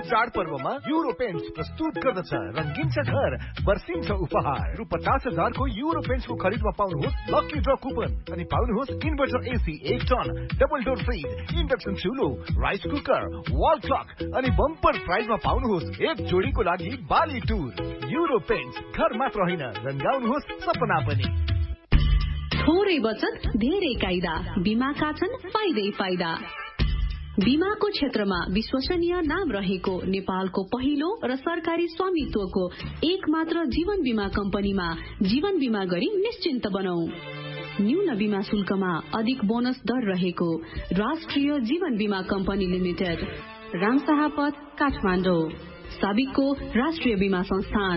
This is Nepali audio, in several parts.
चाडपर्वमा युरो पेन्ट्स प्रस्तुत गर्दछ रंगीन छ घर बर्सिन्छ उपहार रु 50,000 को युरो पेन्ट्स को खरिदमा पाउनुहोस् लकी ड्र कुपन अनि पाउनुहोस् inverter AC 1 ton double door fridge induction चुलो rice cooker wall clock अनि बम्पर प्राइजमा पाउनुहोस् एक जोडीको लागि बाली टुर युरो पेन्ट्स घर मात्र होइन रंगाउनुहोस् सपना पनि। थोरै बचत धेरै कायदा बीमाका छन् फाइदै फाइदा। बीमाको क्षेत्रमा विश्वसनीय नाम रहेको नेपालको पहिलो र सरकारी स्वामित्वको एक मात्र जीवन बीमा कम्पनीमा जीवन बीमा गरी निश्चिन्त बनाऊ। न्यून बीमा शुल्कमा अधिक बोनस दर रहेको राष्ट्रिय जीवन बीमा कम्पनी लिमिटेड, रामशाहपथ, काठमाडौँ। साबिकको राष्ट्रिय बीमा संस्थान।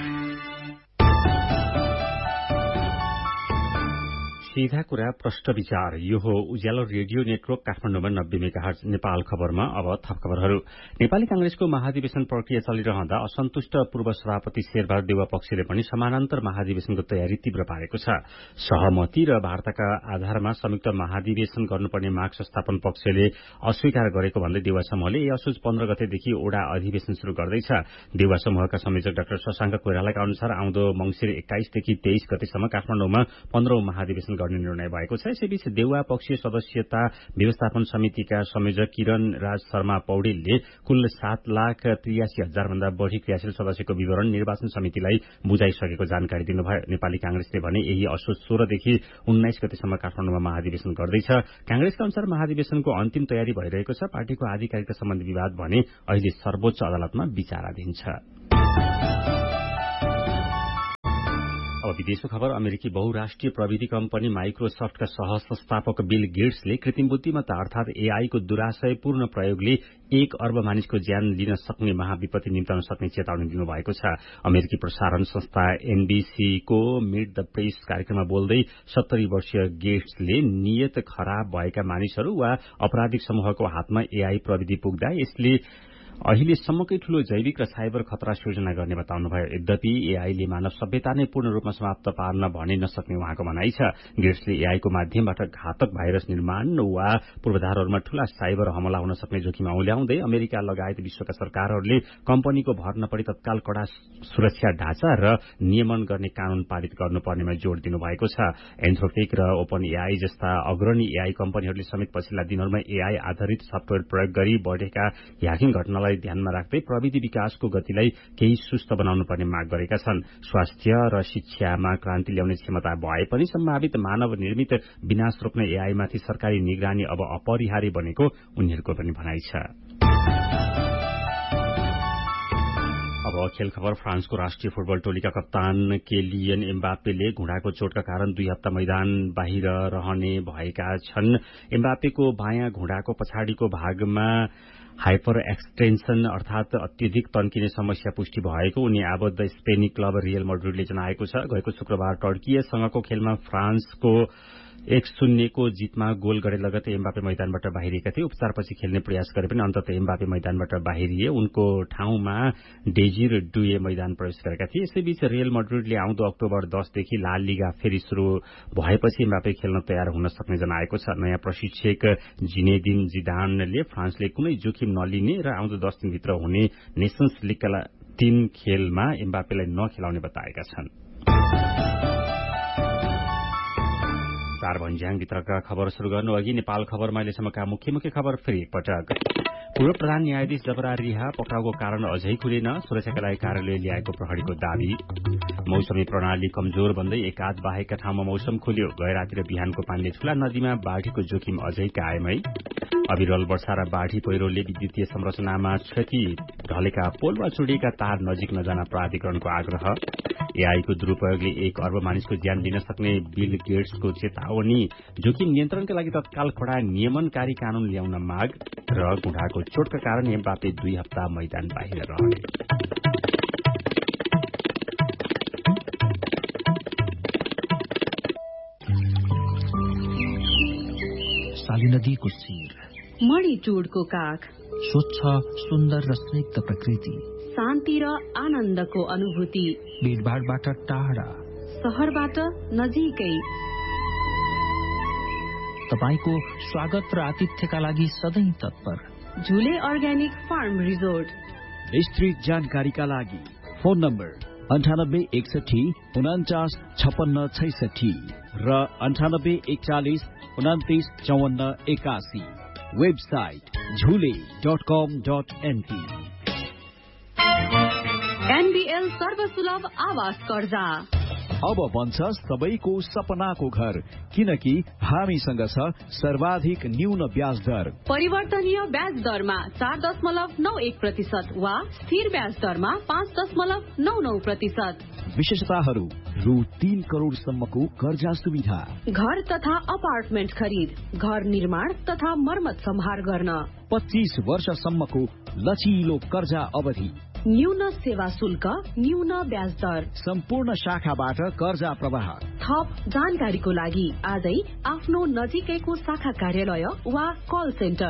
सीधा कुरा प्रश्न विचार। यो हो उज्यालो रेडियो नेटवर्क काठमाडौँमा 90 मेगाहर्ज। नेपाल खबरमा अब थप खबरहरू। नेपाली कांग्रेसको महाधिवेशन प्रक्रिया चलिरहँदा असन्तुष्ट पूर्व सभापति शेरबहादुर देउवा पक्षले पनि समानान्तर महाधिवेशनको तयारी तीव्र पारेको छ। सहमति र वार्ताका आधारमा संयुक्त महाधिवेशन गर्नुपर्ने माग संस्थापन पक्षले अस्वीकार गरेको भन्दै देउवा समूहले असोज 15 गतेदेखि ओडा अधिवेशन शुरू गर्दैछ। देउवा समूहका संयोजक डाक्टर शशाङ्क कोइरालाका अनुसार आउँदो मंसिर 21 देखि 23 गतेसम्म काठमाडौँमा 15औं महाधिवेशन गर्ने निर्णय भएको छ। यसैबीच देउवा पक्षीय सदस्यता व्यवस्थापन समितिका संयोजक किरण राज शर्मा पौडेलले कुल 7,83,000 भन्दा बढ़ी क्रियाशील सदस्यको विवरण निर्वाचन समितिलाई बुझाइसकेको जानकारी दिनुभयो। नेपाली कांग्रेसले भने यही असोज 16 देखि 19 गतेसम्म काठमाडौँमा महाधिवेशन गर्दैछ। कांग्रेसका अनुसार महाधिवेशनको अन्तिम तयारी भइरहेको छ। पार्टीको आधिकारिकता सम्बन्धी विवाद भने अहिले सर्वोच्च अदालतमा विचाराधीन छ। अब विदेशको खबर। अमेरिकी बहुराष्ट्रिय प्रविधि कम्पनी माइक्रोसफ्टका सह-संस्थापक बिल गेट्सले कृत्रिम बुद्धिमत्ता अर्थात एआई को दुराशयपूर्ण प्रयोगले 1 अर्ब मानिसको ज्यान लिन सक्ने महाविपत्ति निम्ताउन सक्ने चेतावनी दिनुभएको छ। अमेरिकी प्रसारण संस्था एनबीसीको मिट द प्रेस कार्यक्रममा बोल्दै 70 वर्षीय गेट्सले नियत खराब भएका मानिसहरू वा अपराधिक समूहको हातमा एआई प्रविधि पुग्दा यसले अहिलेसम्मकै ठूलो जैविक र साइबर खतरा सृजना गर्ने बताउनुभयो। यद्यपि एआईले मानव सभ्यता नै पूर्ण रूपमा समाप्त पार्न भने नसक्ने उहाँको भनाइ छ। गेट्सले एआईको माध्यमबाट घातक भाइरस निर्माण वा पूर्वाधारहरूमा ठूला साइबर हमला हुन सक्ने जोखिम औल्याउँदै अमेरिका लगायत विश्वका सरकारहरूले कम्पनीको भर नपरी तत्काल कड़ा सुरक्षा ढाँचा र नियमन गर्ने कानून पारित गर्नुपर्नेमा जोड़ दिनुभएको छ। एन्थ्रोपिक र ओपन एआई जस्ता अग्रणी एआई कम्पनीहरूले समेत पछिल्ला दिनहरूमा एआई आधारित सफ्टवेयर प्रयोग गरी बढ़ेका ह्याकिङ घटनालाई ध्यानमा राख्दै प्रविधि विकासको गतिलाई केही सुस्त बनाउनु पर्ने माग गरेका छन्। स्वास्थ्य र शिक्षामा क्रान्ति ल्याउने क्षमता भए पनि सम्भावित मानव निर्मित विनाश रोक्ने एआईमाथि सरकारी निगरानी अब अपरिहार्य बनेको उनीहरूको पनि भनाइ छ। अब खेल खबर। फ्रान्सको राष्ट्रिय फुटबल टोलीका कप्तान केलियन एम्बापेले घुँडाको चोटका कारण 2 हप्ता मैदान बाहिर रहने भएका छन्। एम्बापेको बायाँ घुँडाको पछाडिको भागमा हाइपर एक्सटेन्सन अर्थात अत्यधिक तन्किने समस्या पुष्टि भएको उनी आबद्ध स्पेनी क्लब रियल मैड्रिडले जनाएको छ। गएको शुक्रबार टर्कीसँगको खेलमा फ्रान्सको 1-0 को जितमा गोल गरे लगतै एम्बापे मैदानबाट बाहिरिएका थिए। उपचारपछि खेल्ने प्रयास गरे पनि अन्ततः एम्बापे मैदानबाट बाहिरिए। उनको ठाउँमा डेजिर डुए मैदान प्रवेश गरेका थिए। यसैबीच रियल मैड्रिडले आउँदो अक्टोबर 10 देखि ला लिगा फेरि शुरू भएपछि एम्बापे खेल्न तयार हुन सक्ने जनाएको छ। नयाँ प्रशिक्षक जिनेदिन जिदानले फ्रान्सले कुनै जोखिम नलिने र आउँदो 10 दिनभित्र हुने नेसन्स लीगका 3 खेलमा एम्बापेलाई नखेलाउने बताएका छन्। 4 भन्ज्याङभित्रका खबर शुरू गर्नु अघि नेपाल खबरमा अहिलेसम्मका मुख्य खबर फेरि एकपटक। पूर्व प्रधान न्यायाधीश जबरा रिहा पक्राउको कारण अझै खुलेन। सुरक्षाका लागि कार्यालय ल्याएको प्रहरीको दावी। मौसमी प्रणाली कमजोर भन्दै एकाध बाहेकका ठाउँमा मौसम खुल्यो। गैराती र बिहानको पानीले ठूला नदीमा बाढ़ीको जोखिम अझै कायमै। अविरल वर्षा र बाढ़ी पहिरोले विद्युतीय संरचनामा क्षति ढलेका पोल वा चुडिएका तार नजिक नजान प्राधिकरणको आग्रह। एआईको दुरूपयोगले 1 अर्ब मानिसको ज्यान लिन सक्ने बिल गेट्सको चेतावनी। जोखिम नियन्त्रणका लागि तत्काल कड़ा नियमनकारी कानून ल्याउन माग र घुँडाको चोटका कारण एम्बापे 2 हप्ता मैदान बाहिर रहने। साली नदीको शिर, मणिटुडको काख, स्वच्छ सुन्दर र स्निग्ध प्रकृति, शान्ति र आनन्दको अनुभूति, भीडभाडबाट टाढा, शहरबाट नजिकै। तपाईको स्वागत र आतिथ्यका लागि सधैँ तत्पर झुले अर्ग्यानिक फार्म रिजोर्ट। विस्तृत जानकारीका लागि फोन नम्बर 9861495666 र 984149295481। वेबसाइट झुले.com.np। एनबीएल सर्वसुलभ आवास कर्जा अब बन्छ सबैको सपनाको घर, किनकि हामीसँग छ सर्वाधिक न्यून ब्याज दर। परिवर्तनीय ब्याज दरमा 4.91% वा स्थिर ब्याज दरमा 5.99%। विशेषताहरू रु 3 करोडसम्मको कर्जा सुविधा, घर तथा अपार्टमेन्ट खरिद, घर निर्माण तथा मर्मत सम्हार गर्न, 25 वर्षसम्मको लचिलो कर्जा अवधि, न्यून सेवा शुल्क, न्यून ब्याज दर, सम्पूर्ण शाखाबाट कर्जा प्रवाह। थप जानकारीको लागि आजै आफ्नो नजिकैको शाखा कार्यालय वा कल सेन्टर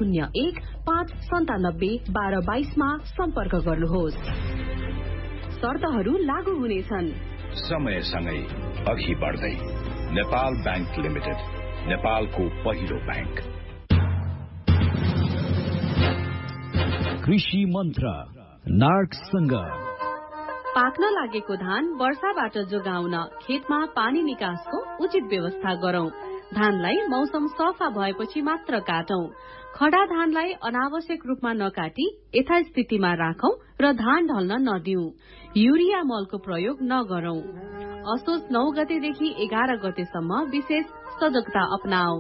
0159721222 मा सम्पर्क गर्नुहोस्। शर्तहरू लागू हुनेछन्। समयसँगै अघि बढ्दै नेपाल बैंक लिमिटेड, नेपालको पहिलो बैंक। कृषि मन्त्र नार्कसँग। पाक्न लागेको धान वर्षाबाट जोगाउन खेतमा पानी निकासको उचित व्यवस्था गरौं। धानलाई मौसम सफा भएपछि मात्र काटौं। खडा धानलाई अनावश्यक रूपमा नकाटी यथास्थितिमा राखौं र धान ढल्न नदिऊ। युरिया मलको प्रयोग नगरौं। असोज 9 गतेदेखि 11 गतेसम्म विशेष सजगता अपनाऊ।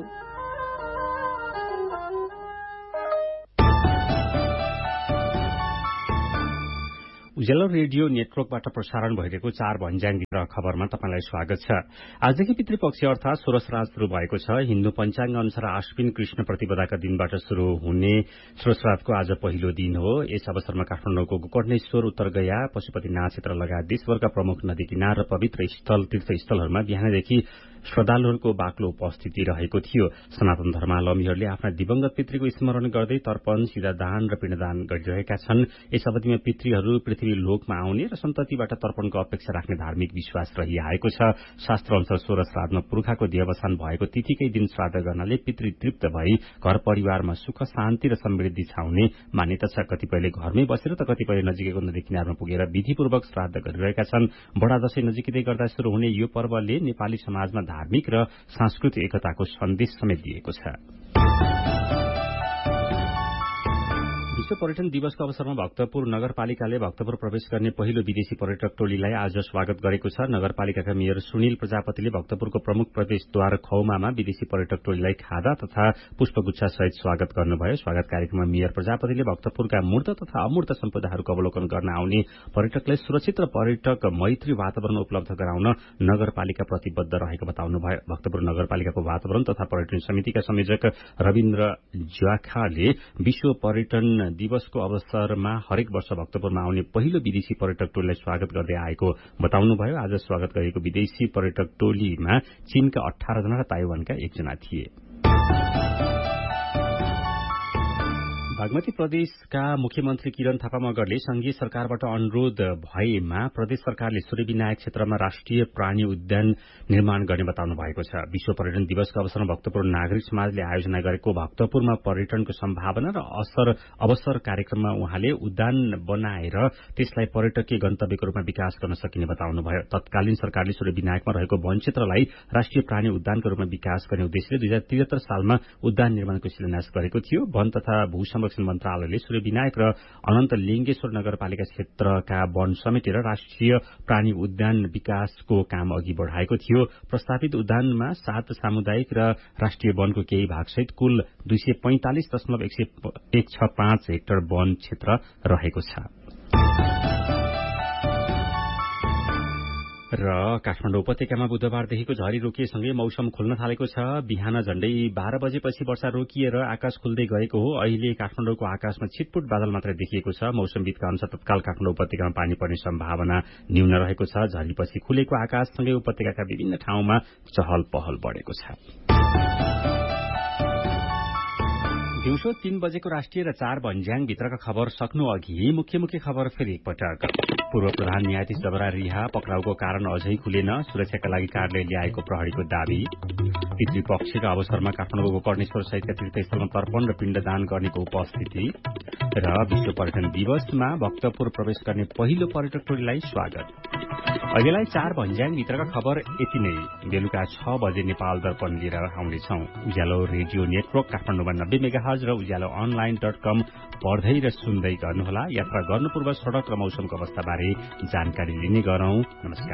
उज्यालो रेडियो नेटवर्कबाट प्रसारण भइरहेको 4 भन्ज्याङ खबरमा तपाईलाई स्वागत छ। आजदेखि पितृपक्ष अर्थात सोरश्राद्ध शुरू भएको छ। हिन्दू पञ्चाङ्ग अनुसार आश्विन कृष्ण प्रतिपदाका दिनबाट शुरू हुने सोरश्राद्धको आज पहिलो दिन हो। यस अवसरमा काठमाडौँको गोकर्णेश्वर, उत्तरगया, पशुपतिनाथ क्षेत्र लगायत देशभरका प्रमुख नदी किनार र पवित्र तीर्थस्थलहरूमा बिहानैदेखि श्रद्धालुहरूको बाक्लो उपस्थिति रहेको थियो। सनातन धर्मावलम्बीहरूले आफ्ना दिवंगत पितृको स्मरण गर्दै तर्पण, सिधा दान र पिण्डदान गरिरहेका छन्। यस अवधिमा पितृहरू पृथ्वी लोकमा आउने र सन्ततिबाट तर्पणको अपेक्षा राख्ने धार्मिक विश्वास रहिआएको छ। शास्त्र अनुसार सोरश्राद्धमा पुर्खाको देहावसान भएको तिथिकै दिन श्राद्ध गर्नाले पितृ तृप्त भई घर परिवारमा सुख, शान्ति र समृद्धि छाउने मान्यता छ। कतिपयले घरमै बसेर त कतिपय नजिकैको नदी किनारमा पुगेर विधिपूर्वक श्राद्ध गरिरहेका छन्। बडा दशैं नजिकै गर्दा शुरू हुने यो पर्वले नेपाली समाजमा धार्मिक र सांस्कृतिक एकताको सन्देश समेत दिएको छ। विश्व पर्यटन दिवसको अवसरमा भक्तपुर नगरपालिकाले भक्तपुर प्रवेश गर्ने पहिलो विदेशी पर्यटक टोलीलाई आज स्वागत गरेको छ। नगरपालिकाका मेयर सुनिल प्रजापतिले भक्तपुरको प्रमुख प्रवेशद्वार खौमामा विदेशी पर्यटक टोलीलाई खादा तथा पुष्पगुच्छा सहित स्वागत गर्नुभयो। स्वागत कार्यक्रममा मेयर प्रजापतिले भक्तपुरका मूर्त तथा अमूर्त सम्पदाहरूको अवलोकन गर्न आउने पर्यटकलाई सुरक्षित र पर्यटक मैत्री वातावरण उपलब्ध गराउन नगरपालिका प्रतिबद्ध रहेको बताउनुभयो। भक्तपुर नगरपालिकाको वातावरण तथा पर्यटन समितिका संयोजक रविन्द्र ज्वाखाले विश्व पर्यटन दिवसको अवसरमा हरेक वर्ष भक्तपुरमा आउने पहिलो विदेशी पर्यटक टोलीलाई स्वागत गर्दै आएको बताउनुभयो। आज स्वागत गरेको विदेशी पर्यटक टोलीमा चीनका 18 जना र ताइवानका 1 जना थिए। बागमती प्रदेशका मुख्यमन्त्री किरण थापा मगरले संघीय सरकारबाट अनुरोध भएमा प्रदेश सरकारले सूर्यविनायक क्षेत्रमा राष्ट्रिय प्राणी उद्यान निर्माण गर्ने बताउनु भएको छ। विश्व पर्यटन दिवसको अवसरमा भक्तपुर नागरिक समाजले आयोजना गरेको भक्तपुरमा पर्यटनको सम्भावना र अवसर कार्यक्रममा उहाँले उद्यान बनाएर त्यसलाई पर्यटकीय गन्तव्यको रूपमा विकास गर्न सकिने बताउनुभयो। तत्कालीन सरकारले सूर्यविनायकमा रहेको वन क्षेत्रलाई राष्ट्रिय प्राणी उद्यानको रूपमा विकास गर्ने उद्देश्यले 2073 सालमा उद्यान निर्माणको शिलान्यास गरेको थियो। वन तथा भू संरक्षण मन्त्रालयले सूर्यविनायक र अनन्त लिङ्गेश्वर नगरपालिका क्षेत्रका वन समेटेर राष्ट्रिय प्राणी उद्यान विकासको काम अघि बढ़ाएको थियो। प्रस्तावित उद्यानमा 7 सामुदायिक र राष्ट्रिय वनको केही भागसहित कुल 245.165 हेक्टर वन क्षेत्र रहेको छ। र काठमाडौँ उपत्यकामा बुधबारदेखिको झरी रोकिएसँगै मौसम खुल्न थालेको छ। बिहान झण्डै 12 बजेपछि वर्षा रोकिएर आकाश खुल्दै गएको हो। अहिले काठमाडौँको आकाशमा छिटपुट बादल मात्रै देखिएको छ। मौसमविदका अनुसार तत्काल काठमाडौँ उपत्यकामा पानी पर्ने सम्भावना न्यून रहेको छ। झरीपछि खुलेको आकाशसँगै उपत्यकाका विभिन्न ठाउँमा चहल पहल बढ़ेको छ। दिउँसो 3 बजेको राष्ट्रिय र 4 भन्ज्याङ भित्रका खबर सक्नु अघि मुख्य खबर फेरि एकपटक। पूर्व प्रधान न्यायाधीश जबरा रिहा, पक्राउको कारण अझै खुलेन, सुरक्षाका लागि कार्यालय ल्याएको प्रहरीको दावी। पितृपक्षका अवसरमा काठमाडौँ गोकर्णेश्वर सहितका तीर्थस्थलमा तर्पण र पिण्डदान गर्नेको उपस्थिति र विश्व पर्यटन दिवसमा भक्तपुर प्रवेश गर्ने पहिलो पर्यटक टोलीलाई स्वागत। अहिलेलाई 4 भन्ज्याङ भित्रका खबर यति नै। बेलुका 6 बजे नेपाल दर्पण लिएर आउनेछौ। उज्यालो रेडियो नेटवर्क काठमाडौँमा 90 मेगाहर्ज र उज्यालो online.com पढ्दै र सुन्दै गर्नुहोला। यात्रा गर्नु पूर्व सड़क र मौसमको अवस्थाबारे जानकारी लिने गरौं। नमस्कार।